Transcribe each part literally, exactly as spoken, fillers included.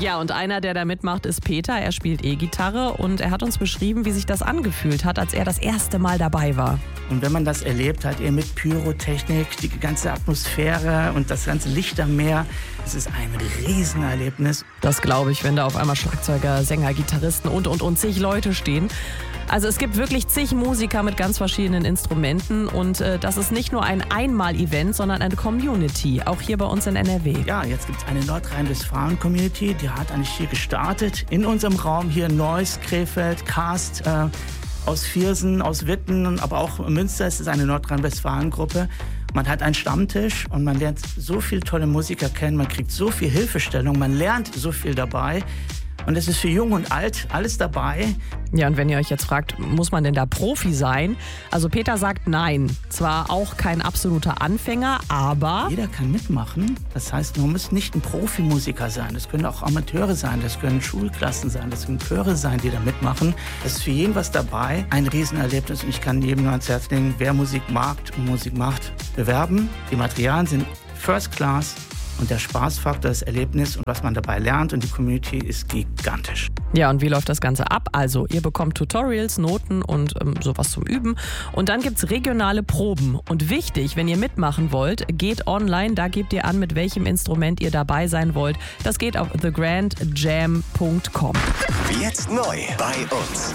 Ja, und einer, der da mitmacht, ist Peter. Er spielt E-Gitarre und er hat uns beschrieben, wie sich das angefühlt hat, als er das erste Mal dabei war. Und wenn man das erlebt hat, eben mit Pyrotechnik, die ganze Atmosphäre und das ganze Licht am Meer, es ist ein Riesenerlebnis. Das glaube ich, wenn da auf einmal Schlagzeuger, Sänger, Gitarristen und, und, und zig Leute stehen. Also es gibt wirklich zig Musiker mit ganz verschiedenen Instrumenten und äh, das ist nicht nur ein Einmal-Event, sondern eine Community, auch hier bei uns in N R W. Ja, jetzt gibt es eine Nordrhein-Westfalen-Community, die hat eigentlich hier gestartet, in unserem Raum hier Neuss, Krefeld, Karst, äh, aus Viersen, aus Witten, aber auch Münster. Es ist eine Nordrhein-Westfalen-Gruppe. Man hat einen Stammtisch und man lernt so viele tolle Musiker kennen, man kriegt so viel Hilfestellung, man lernt so viel dabei. Und es ist für Jung und Alt alles dabei. Ja, und wenn ihr euch jetzt fragt, muss man denn da Profi sein? Also Peter sagt nein. Zwar auch kein absoluter Anfänger, aber... Jeder kann mitmachen. Das heißt, man muss nicht ein Profimusiker sein. Das können auch Amateure sein, das können Schulklassen sein, das können Chöre sein, die da mitmachen. Es ist für jeden was dabei. Ein Riesenerlebnis und ich kann jedem nur ans Herz legen, wer Musik mag und Musik macht, bewerben. Die Materialien sind First Class. Und der Spaßfaktor, das Erlebnis und was man dabei lernt und die Community ist gigantisch. Ja, und wie läuft das Ganze ab? Also, ihr bekommt Tutorials, Noten und ähm, sowas zum Üben. Und dann gibt's regionale Proben. Und wichtig, wenn ihr mitmachen wollt, geht online. Da gebt ihr an, mit welchem Instrument ihr dabei sein wollt. Das geht auf the grand jam punkt com. Jetzt neu bei uns.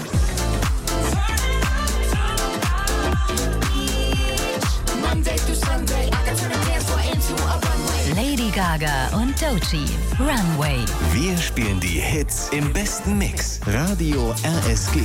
Lady Gaga und Doechii, Runway. Wir spielen die Hits im besten Mix. Radio R S G.